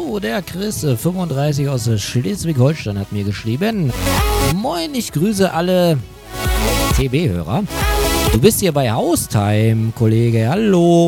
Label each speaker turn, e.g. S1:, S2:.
S1: So, der Chris 35 aus Schleswig-Holstein hat mir geschrieben. Moin, ich grüße alle TB-Hörer. Du bist hier bei Haustime, Kollege. Hallo.